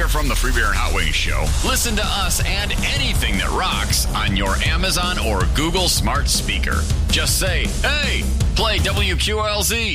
hear from the Free Beer and Hot Wings Show, listen to us and anything that rocks on your Amazon or Google smart speaker. Just say, hey, play WQLZ.